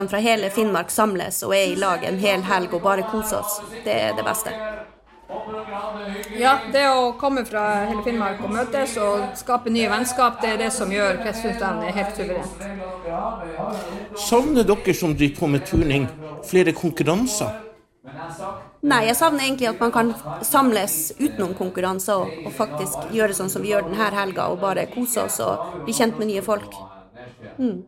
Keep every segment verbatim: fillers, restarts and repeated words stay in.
Fra hele Finnmark samles og er i lag en hel helg og bare kose oss. Det er det beste. Ja, det å komme fra hele Finnmark og møtes og skape nye vennskap, det er det som gjør Kretsfjordstevnet helt suverent. Savner dere som driver på med turning flere konkurranser? Nei, jeg savner egentlig at man kan samles utenom konkurranser og, og faktisk gjøre sånn som vi gjør denne helga og bare kose oss og bli kjent med nye folk. Mm.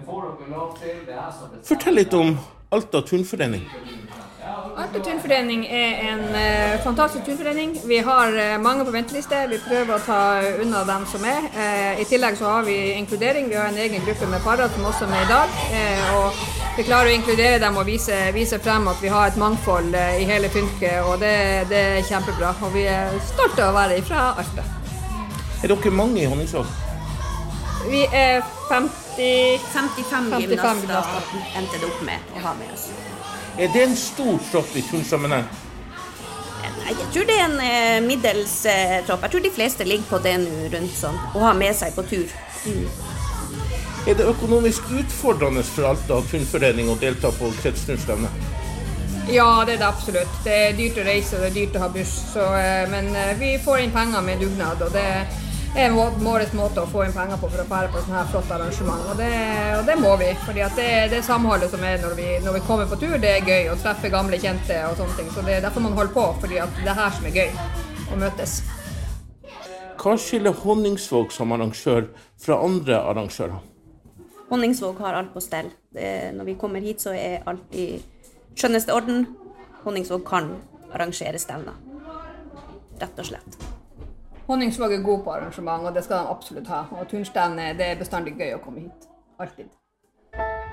Fortell litt om Alta Turnforening. Alta Turnforening er en uh, fantastisk turnforening. Vi har uh, mange på venteliste. Vi prøver å ta unna dem som er. Uh, I tillegg så har vi inkludering. Vi har en egen gruppe med parer som også er med i dag. Uh, og vi klarer å inkludere dem og vise, vise frem at vi har et mangfold uh, i hele fylket. Og det, det er kjempebra. Og vi er stolte av å være fra Alta. Er dere mange i Honningsvåg? Vi er femti, femtifem gymnaster endte det opp med å ha med oss. Er det en stor tropp i turnsammenheng? Nei, jeg tror det er en eh, middels eh, tropp. Jeg tror de fleste ligger på det nå rundt sånn, og har med seg på tur. Mm. Er det økonomisk utfordrende for Alta Turnforening å delta på kretsstevnet? Ja, det er det absolutt. Det er dyrt å reise, og det er dyrt å ha buss. Så, eh, men eh, vi får inn penger med dugnad, og det er vår måte å få inn penger på for å fære på sånne her flotte arrangement. Og det, og det må vi, fordi at det, det samholdet som er når vi, når vi kommer på tur, det er gøy å treffe gamle kjente og sånne ting. Så det er derfor man holder på, fordi at det er her som er gøy å møtes. Hva skiller Honningsvåg som arrangør fra andre arrangører? Honningsvåg har alt på stell. Det, når vi kommer hit så er alt i skjønneste orden. Honningsvåg kan arrangere stevner. Rett og slett. Honningsvåg er god på arrangement, og det skal de absolutt ha. Og turnstevnet, det er bestandig gøy å komme hit. Alltid.